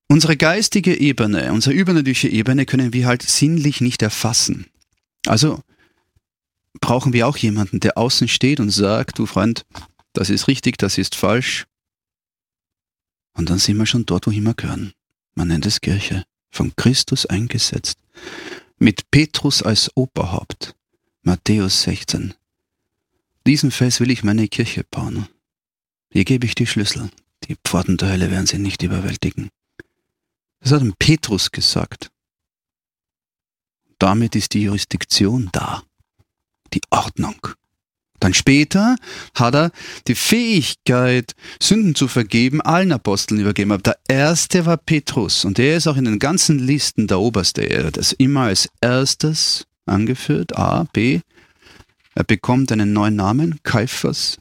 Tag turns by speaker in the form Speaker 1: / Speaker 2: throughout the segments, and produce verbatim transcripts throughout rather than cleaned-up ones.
Speaker 1: Unsere geistige Ebene, unsere übernatürliche Ebene können wir halt sinnlich nicht erfassen. Also brauchen wir auch jemanden, der außen steht und sagt, du Freund, das ist richtig, das ist falsch. Und dann sind wir schon dort, wohin wir gehören. Man nennt es Kirche, von Christus eingesetzt. Mit Petrus als Oberhaupt. Matthäus sechzehn. Diesen Fels will ich meine Kirche bauen. Hier gebe ich die Schlüssel. Die Pforten der Hölle werden sie nicht überwältigen. Das hat ihm Petrus gesagt. Damit ist die Jurisdiktion da. Die Ordnung. Dann später hat er die Fähigkeit, Sünden zu vergeben, allen Aposteln übergeben. Aber der erste war Petrus. Und er ist auch in den ganzen Listen der Oberste. Er hat das immer als erstes angeführt. A, B. Er bekommt einen neuen Namen, Kaiphas.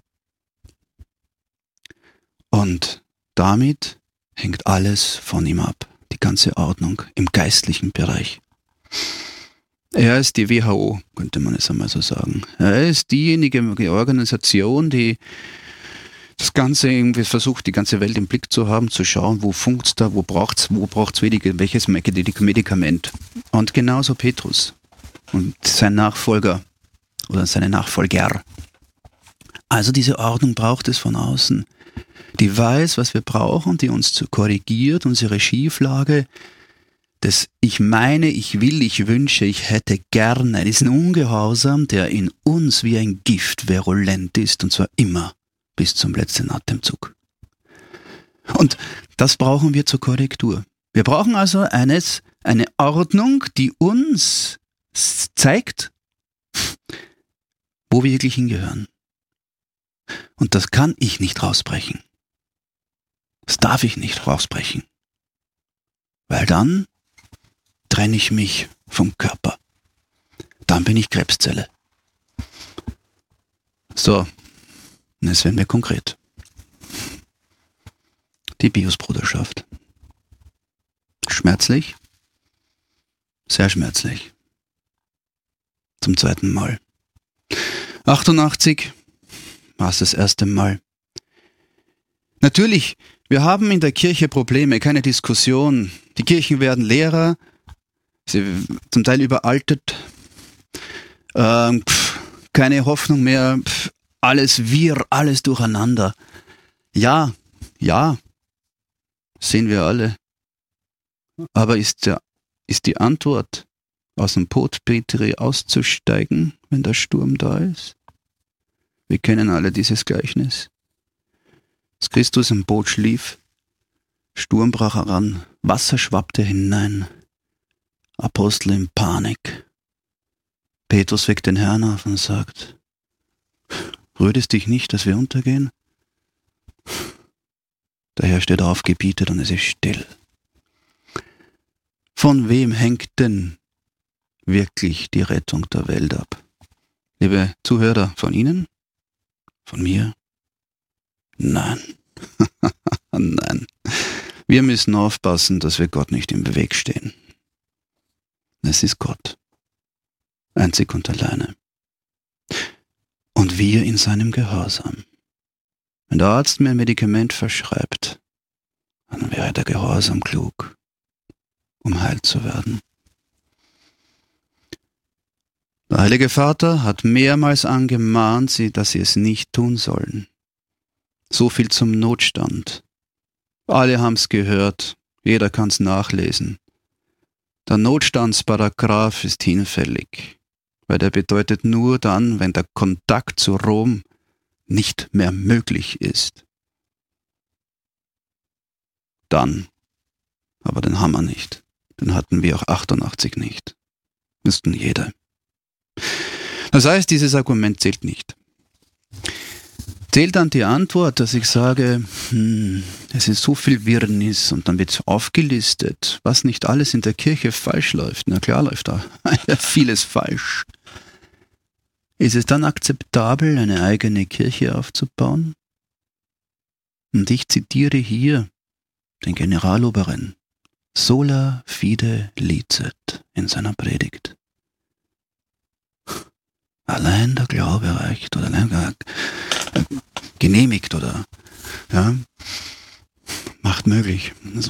Speaker 1: Und damit hängt alles von ihm ab. Die ganze Ordnung im geistlichen Bereich. Er ist die W H O, könnte man es einmal so sagen. Er ist diejenige Organisation, die das Ganze irgendwie versucht, die ganze Welt im Blick zu haben, zu schauen, wo funkt's da, wo braucht's, wo braucht's welches Medikament. Und genauso Petrus und sein Nachfolger oder seine Nachfolger. Also diese Ordnung braucht es von außen, die weiß, was wir brauchen, die uns korrigiert, unsere Schieflage, das ich meine, ich will, ich wünsche, ich hätte gerne, diesen Ungehorsam, der in uns wie ein Gift virulent ist, und zwar immer bis zum letzten Atemzug. Und das brauchen wir zur Korrektur. Wir brauchen also eines, eine Ordnung, die uns zeigt, wo wir wirklich hingehören. Und das kann ich nicht rausbrechen. Das darf ich nicht rausbrechen. Weil dann trenne ich mich vom Körper. Dann bin ich Krebszelle. So, und jetzt werden wir konkret. Die Biusbruderschaft. Schmerzlich? Sehr schmerzlich. Zum zweiten Mal. achtundachtzig war es das erste Mal. Natürlich, wir haben in der Kirche Probleme, keine Diskussion. Die Kirchen werden leerer, sie zum Teil überaltet, ähm, pf, keine Hoffnung mehr, pf, alles wirr, alles durcheinander. Ja, ja, sehen wir alle. Aber ist, der, ist die Antwort, aus dem Potpetri auszusteigen, wenn der Sturm da ist? Wir kennen alle dieses Gleichnis. Als Christus im Boot schlief, Sturm brach heran, Wasser schwappte hinein, Apostel in Panik. Petrus weckt den Herrn auf und sagt, rührt es dich nicht, dass wir untergehen? Der Herr steht auf, gebietet und es ist still. Von wem hängt denn wirklich die Rettung der Welt ab? Liebe Zuhörer, von Ihnen? Von mir? Nein. Nein. Wir müssen aufpassen, dass wir Gott nicht im Weg stehen. Es ist Gott. Einzig und alleine. Und wir in seinem Gehorsam. Wenn der Arzt mir ein Medikament verschreibt, dann wäre der Gehorsam klug, um heil zu werden. Der Heilige Vater hat mehrmals angemahnt, sie, dass sie es nicht tun sollen. So viel zum Notstand. Alle haben es gehört, jeder kann es nachlesen. Der Notstandsparagraph ist hinfällig, weil der bedeutet nur dann, wenn der Kontakt zu Rom nicht mehr möglich ist. Dann, aber den haben wir nicht. Den hatten wir auch achtundachtzig nicht. Wüssten jeder. Das heißt, dieses Argument zählt nicht. Zählt dann die Antwort, dass ich sage, hm, es ist so viel Wirrnis und dann wird aufgelistet, was nicht alles in der Kirche falsch läuft. Na klar läuft da vieles falsch. Ist es dann akzeptabel, eine eigene Kirche aufzubauen? Und ich zitiere hier den Generaloberen Sola fide licet in seiner Predigt. Allein der Glaube reicht oder allein äh, genehmigt oder ja, macht möglich.